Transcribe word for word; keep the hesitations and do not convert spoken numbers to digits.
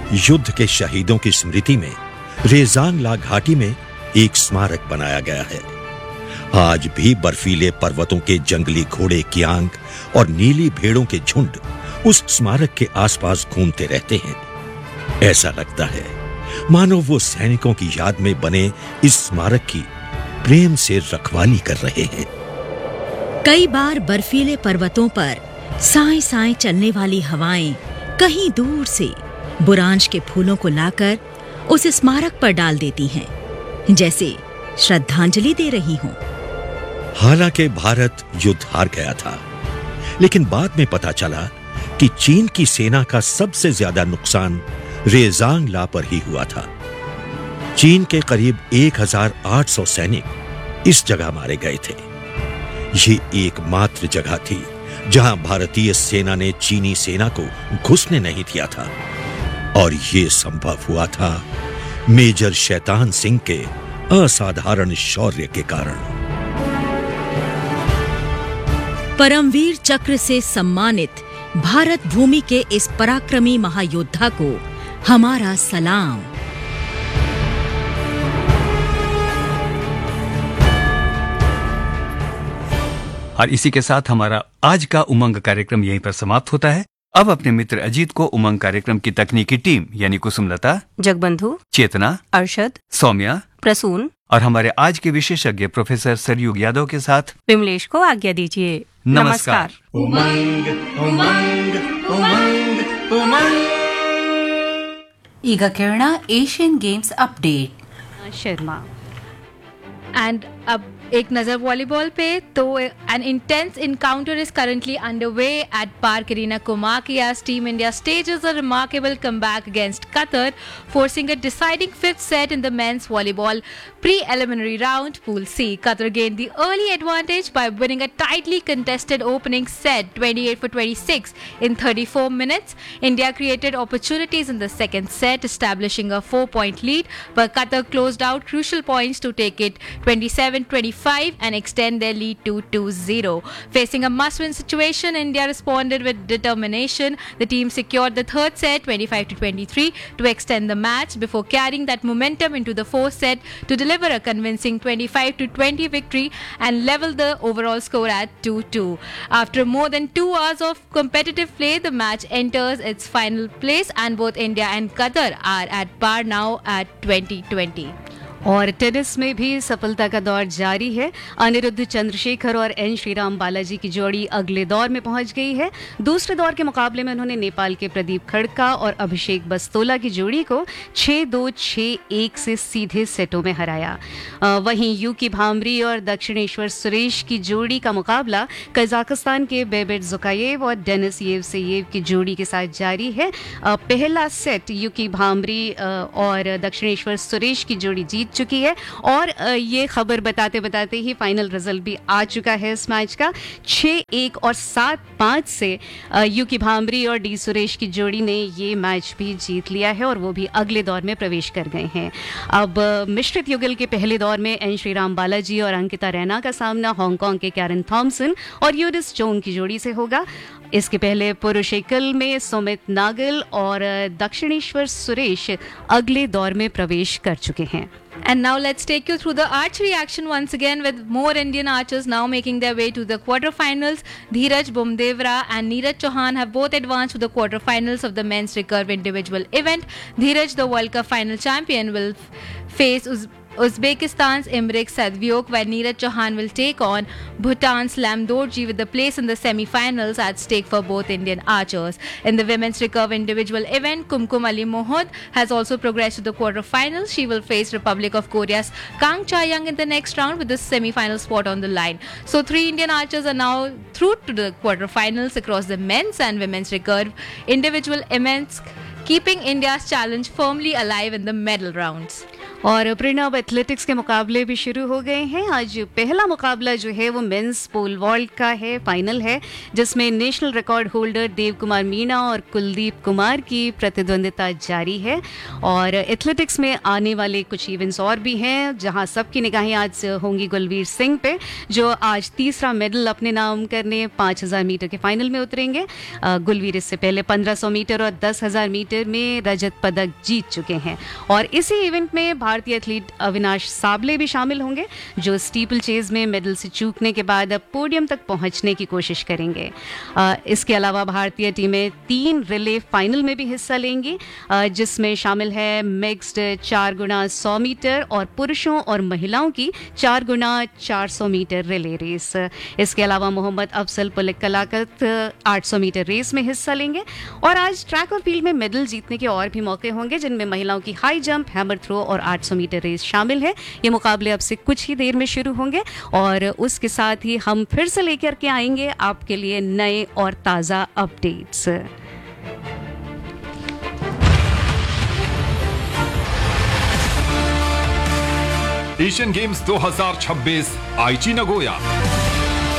युद्ध के शहीदों की स्मृति में रेजांगला घाटी में एक स्मारक बनाया गया है। आज भी बर्फीले पर्वतों के जंगली घोड़े कियांग और नीली भेड़ों के झुंड उस स्मारक के आसपास घूमते रहते हैं। ऐसा लगता है मानो वो सैनिकों की याद में बने इस स्मारक की प्रेम से रखवाली कर रहे हैं। कई बार बर्फीले पर्वतों पर साए साए चलने वाली हवाएं कहीं दूर से बुरांश के फूलों को लाकर उस स्मारक पर डाल देती हैं, जैसे श्रद्धांजलि दे रही हों। हालांकि भारत युद्ध हार गया था, लेकिन बाद में पता चला कि चीन की सेना का सबसे ज्यादा नुकसान रेजांगला पर ही हुआ था। चीन के करीब एक हज़ार आठ सौ सैनिक इस जगह मारे गए थे। ये एकमात्र जगह थी जहां भारतीय सेना ने चीनी सेना को घुसने नहीं दिया था, और ये संभव हुआ था मेजर शैतान सिंह के असाधारण शौर्य के कारण। परमवीर चक्र से सम्मानित भारत भूमि के इस पराक्रमी महायोद्धा को हमारा सलाम। और इसी के साथ हमारा आज का उमंग कार्यक्रम यहीं पर समाप्त होता है। अब अपने मित्र अजीत को उमंग कार्यक्रम की तकनीकी टीम यानी कुसुमलता, जगबंधु, चेतना, अरशद, सौम्या, प्रसून और हमारे आज के विशेषज्ञ प्रोफेसर सरयुग यादव के साथ विमलेश को आज्ञा दीजिए। नमस्कार। उमंग उमंग उमंग उमंग। ಈಗ ಕೇಳೋಣ Asian games update Sharma. And अब एक नजर वॉलीबॉल पे तो N intense encounter is currently underway eight park arena कुमाकी as Team India stages a remarkable comeback against Qatar, forcing a deciding fifth set in the men's volleyball pre-eliminary round Pool C. Qatar gained the early advantage by winning a tightly contested opening set twenty-eight for twenty-six in thirty-four minutes. India created opportunities in the second set, establishing a four-point lead, but Qatar closed out crucial points to take it twenty-seven twenty-five and extend their lead to two zero. Facing a must-win situation, India responded with determination. The team secured the third set twenty-five to twenty-three to extend the match before carrying that momentum into the fourth set to deliver a convincing twenty-five to twenty victory and level the overall score at two two. After more than two hours of competitive play, the match enters its final place and both India and Qatar are at par now at twenty twenty. और tennis में भी सफलता का दौर जारी है। अनिरुद्ध चंद्रशेखर और N Shriram Balaji की जोड़ी अगले दौर में पहुंच गई है। दूसरे दौर के मुकाबले में उन्होंने नेपाल के प्रदीप खड़का और अभिषेक बस्तोला की जोड़ी को छह दो छह एक से सीधे सेटों में हराया। वहीं यूकी भामरी और दक्षिणेश्वर सुरेश की जोड़ी का मुकाबला कजाकिस्तान के बेबेट जुकायेव और डेनिस येवसेयेव की जोड़ी के साथ जारी है। पहला सेट यूकी भामरी और दक्षिणेश्वर सुरेश की जोड़ी जीत चुकी है और ये खबर बताते बताते ही फाइनल रिजल्ट भी आ चुका है इस मैच का। छह एक और सात पाँच से यूकी भामरी और डी सुरेश की जोड़ी ने ये मैच भी जीत लिया है और वो भी अगले दौर में प्रवेश कर गए हैं। अब मिश्रित युगल के पहले दौर में एन श्रीराम बालाजी और अंकिता रैना का सामना हांगकांग के कैरन थॉमसन और यूडिस चोंग की जोड़ी से होगा। इसके पहले पुरुष एकल में सुमित नागल और दक्षिणेश्वर सुरेश अगले दौर में प्रवेश कर चुके हैं। And now let's take you through the archery action once again, with more Indian archers now making their way to the quarterfinals. Dheeraj Bumdevra and Neeraj Chauhan have both advanced to the quarterfinals of the men's recurve individual event. Dheeraj, the World Cup final champion, will f- face Uz- Uzbekistan's Imrik Sadviok, while Neeraj Chauhan will take on Bhutan's Lam Dorji, with the place in the semi-finals at stake for both Indian archers. In the women's recurve individual event, Kumkum Ali Mohod has also progressed to the quarter-finals. She will face Republic of Korea's Kang Cha-young in the next round, with the semi-final spot on the line. So three Indian archers are now through to the quarter-finals across the men's and women's recurve individual events, keeping India's challenge firmly alive in the medal rounds. और प्रेरणा अब athletics के मुकाबले भी शुरू हो गए हैं। आज पहला मुकाबला जो है वो मेंस पोल वॉल्ट का है, फाइनल है, जिसमें national record holder Dev Kumar Meena और कुलदीप कुमार की प्रतिद्वंदिता जारी है। और एथलेटिक्स में आने वाले कुछ इवेंट्स और भी हैं, जहां सबकी निगाहें आज होंगी गुलवीर सिंह पे, जो आज तीसरा मेडल अपने नाम करने पाँच हज़ार मीटर के फाइनल में उतरेंगे। गुलवीर इससे पहले पंद्रह सौ मीटर और दस हज़ार मीटर में रजत पदक जीत चुके हैं। और इसी इवेंट में भारतीय एथलीट अविनाश साबले भी शामिल होंगे, जो स्टीपल चेज में मेडल से चूकने के बाद अब पोडियम तक पहुंचने की कोशिश करेंगे। आ, इसके अलावा भारतीय टीमें तीन रिले फाइनल में भी हिस्सा लेंगी, आ, जिसमें शामिल है मिक्स्ड चार गुना सौ मीटर और पुरुषों और महिलाओं की चार गुना चार सौ मीटर रिले रेस। इसके अलावा मोहम्मद अफसल पुलिक कलाकत आठ सौ मीटर रेस में हिस्सा लेंगे। और आज ट्रैक और फील्ड में मेडल जीतने के और भी मौके होंगे, जिनमें महिलाओं की हाई जंप, हैमर थ्रो और आठ सौ मीटर रेस शामिल है। ये मुकाबले अब से कुछ ही देर में शुरू होंगे और उसके साथ ही हम फिर से लेकर के आएंगे आपके लिए नए और ताज़ा अपडेट्स। एशियन गेम्स दो हज़ार छब्बीस आईची नगोया।